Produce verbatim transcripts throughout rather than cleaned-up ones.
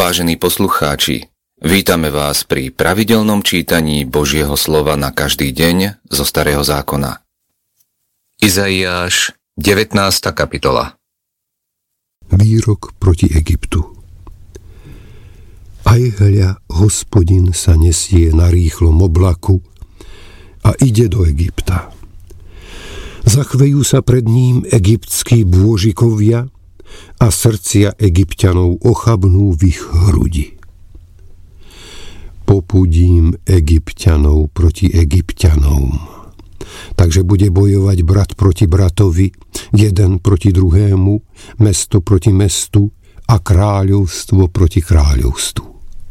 Vážení poslucháči, vítame vás pri pravidelnom čítaní Božieho slova na každý deň zo Starého zákona. Izaiáš, devätnásta kapitola. Výrok proti Egyptu. Aj hľa, Hospodin sa nesie na rýchlom oblaku a ide do Egypta. Zachvejú sa pred ním egyptskí bôžikovia a srdcia Egypťanov ochabnú v ich hrudi. Popudím Egypťanov proti Egypťanom. Takže bude bojovať brat proti bratovi, jeden proti druhému, mesto proti mestu a kráľovstvo proti kráľovstvu.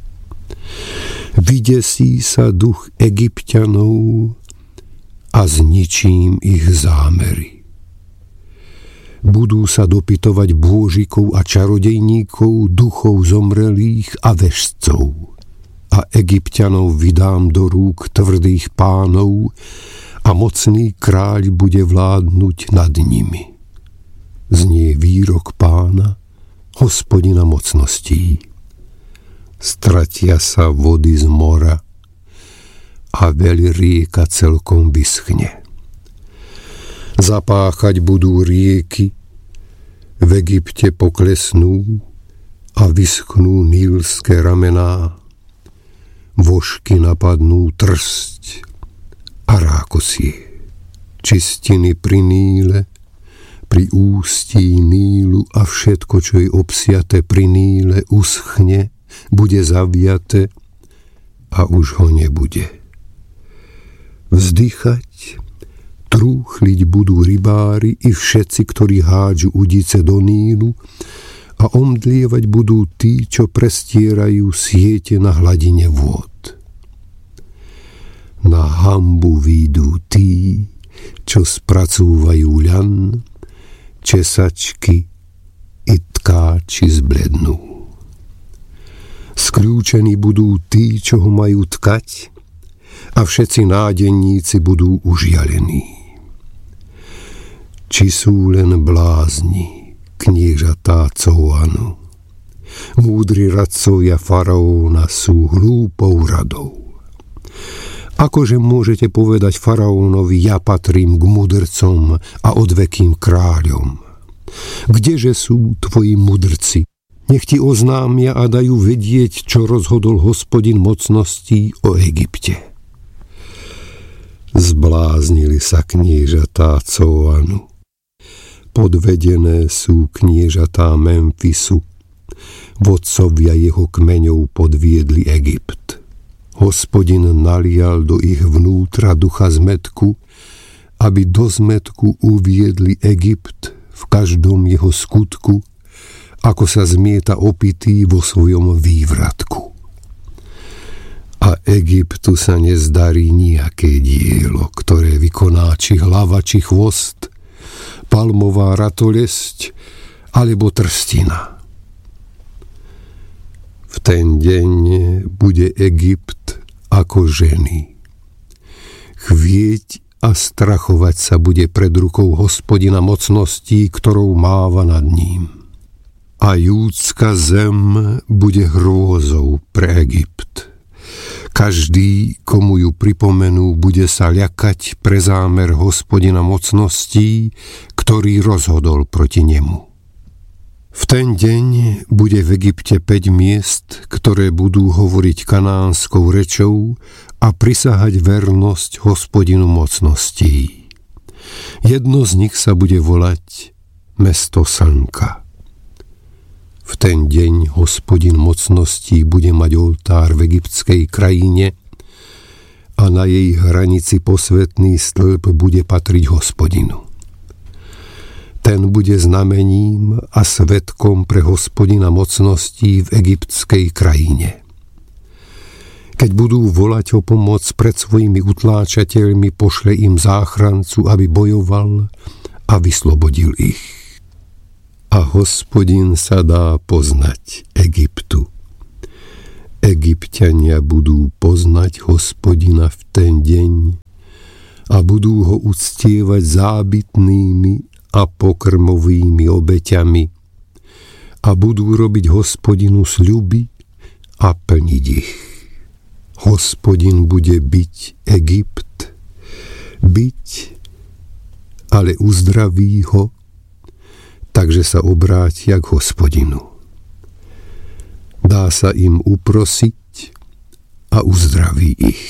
Vydesí sa duch Egypťanov a zničím ich zámery. Budú sa dopytovať bôžikov a čarodejníkov, duchov zomrelých a vešcov. A Egypťanov vydám do rúk tvrdých pánov a mocný kráľ bude vládnuť nad nimi. Znie výrok Pána, Hospodina mocností. Stratia sa vody z mora a veľ rieka celkom vyschne. Zapáchať budú rieky, v Egypte poklesnú a vyschnú nílske ramená, vožky napadnú trsť a rákosie. Čistiny pri Níle, pri ústí Nílu a všetko, čo je obsiate pri Níle, uschne, bude zaviate a už ho nebude. Vzdychať, trúchliť budú rybári i všetci, ktorí hádžu udice do Nílu, a omdlievať budú tí, čo prestierajú siete na hladine vôd. Na hanbu výjdú tí, čo spracúvajú ľan, česačky i tkáči zblednú. Skľúčení budú tí, čo ho majú tkať, a všetci nádenníci budú užialení. Či sú len blázni, kniežatá Cóanu. Múdri radcovia faraóna sú hlúpou radou. Akože môžete povedať faraónovi, ja patrím k mudrcom a odvekým kráľom? Kdeže sú tvoji mudrci? Nech ti oznámia a dajú vedieť, čo rozhodol Hospodin mocností o Egypte. Zbláznili sa kniežatá Cóanu. Podvedené sú kniežatá Memfisu. Vodcovia jeho kmeňov podviedli Egypt. Hospodin nalial do ich vnútra ducha zmätku, aby do zmätku uviedli Egypt v každom jeho skutku, ako sa zmieta opitý vo svojom vývratku. A Egyptu sa nezdarí nejaké dielo, ktoré vykoná či hlava, či chvost, palmová ratolesť alebo trstina. V ten deň bude Egypt ako ženy. Chvieť a strachovať sa bude pred rukou Hospodina mocností, ktorou máva nad ním. A júdska zem bude hrôzou pre Egypt. Každý, komu ju pripomenú, bude sa ľakať pre zámer Hospodina mocností, ktorý rozhodol proti nemu. V ten deň bude v Egypte päť miest, ktoré budú hovoriť kanánskou rečou a prisahať vernosť Hospodinu mocností. Jedno z nich sa bude volať Mesto slnka. V ten deň Hospodin mocností bude mať oltár v egyptskej krajine a na jej hranici posvätný stĺp bude patriť Hospodinu. Ten bude znamením a svedkom pre Hospodina mocností v egyptskej krajine. Keď budú volať o pomoc pred svojimi utláčateľmi, pošle im záchrancu, aby bojoval a vyslobodil ich. A Hospodin sa dá poznať Egyptu. Egypťania budú poznať Hospodina v ten deň a budú ho uctievať zábytnými a pokrmovými obeťami a budú robiť Hospodinu sľuby a plniť ich. Hospodin bude byť Egypt, byť, ale uzdraví ho, takže sa obrátia k Hospodinu. Dá sa im uprosiť a uzdraví ich.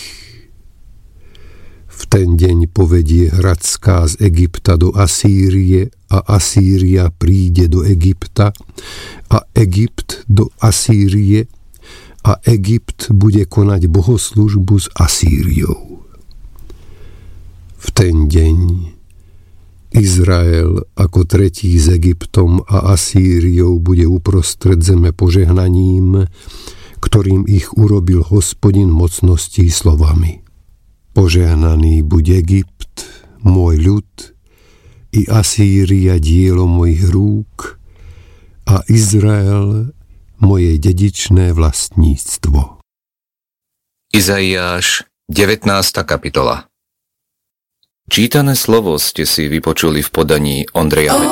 V ten deň povedie Hradská z Egypta do Asýrie a Asýria príde do Egypta a Egypt do Asýrie a Egypt bude konať bohoslužbu s Asýriou. V ten deň Izrael ako tretí s Egyptom a Asýriou bude uprostred zeme požehnaním, ktorým ich urobil Hospodin mocností slovami: Požehnaný buď Egypt, môj ľud, i Asýria dielo mojich rúk, a Izrael moje dedičné vlastníctvo. Izaiáš, devätnásta kapitola. Čítané slovo ste si vypočuli v podaní Ondreja